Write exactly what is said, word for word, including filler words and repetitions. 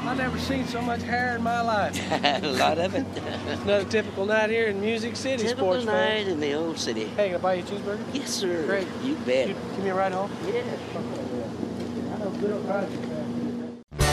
I never seen so much hair in my life. A lot of it. Another typical night here in Music City, Typical sports night fan. in the old city. Hey, can I buy you a cheeseburger? Yes, sir. Great. You bet. You, give me a ride home? Yeah. I know good old